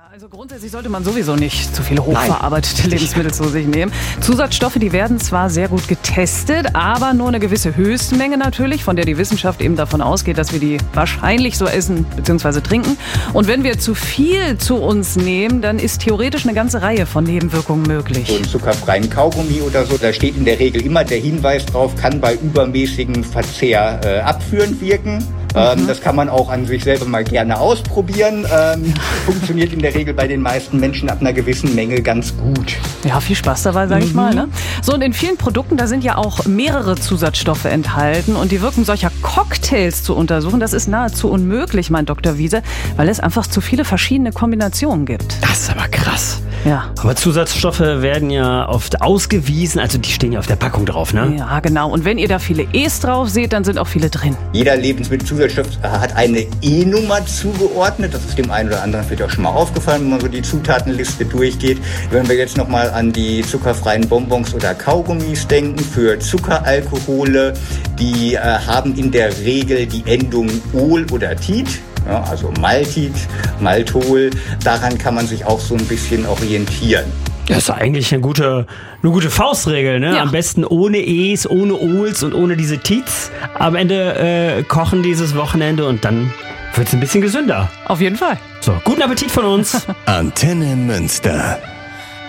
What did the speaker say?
Also grundsätzlich sollte man sowieso nicht zu viele hochverarbeitete Lebensmittel zu sich nehmen. Zusatzstoffe, die werden zwar sehr gut getestet, aber nur eine gewisse Höchstmenge natürlich, von der die Wissenschaft eben davon ausgeht, dass wir die wahrscheinlich so essen bzw. trinken. Und wenn wir zu viel zu uns nehmen, dann ist theoretisch eine ganze Reihe von Nebenwirkungen möglich. So einen zuckerfreien Kaugummi oder so, da steht in der Regel immer der Hinweis drauf, kann bei übermäßigem Verzehr abführend wirken. Das kann man auch an sich selber mal gerne ausprobieren. Funktioniert in der Regel bei den meisten Menschen ab einer gewissen Menge ganz gut. Ja, viel Spaß dabei, sage ich mal. Ne? So, und in vielen Produkten, da sind ja auch mehrere Zusatzstoffe enthalten. Und die Wirkung solcher Cocktails zu untersuchen, das ist nahezu unmöglich, meint Dr. Wiese, weil es einfach zu viele verschiedene Kombinationen gibt. Das ist aber krass. Ja. Aber Zusatzstoffe werden ja oft ausgewiesen, also die stehen ja auf der Packung drauf, ne? Ja, genau. Und wenn ihr da viele E's drauf seht, dann sind auch viele drin. Jeder Lebensmittelzusatzstoff hat eine E-Nummer zugeordnet. Das ist dem einen oder anderen vielleicht auch schon mal aufgefallen, wenn man so die Zutatenliste durchgeht. Wenn wir jetzt nochmal an die zuckerfreien Bonbons oder Kaugummis denken, für Zuckeralkohole, die haben in der Regel die Endung Ol oder Tit. Ja, also Maltit, Maltol, daran kann man sich auch so ein bisschen orientieren. Das ist eigentlich eine gute Faustregel, ne? Ja. Am besten ohne E's, ohne Ols und ohne diese Tits. Am Ende kochen dieses Wochenende und dann wird es ein bisschen gesünder. Auf jeden Fall. So, guten Appetit von uns. Antenne Münster.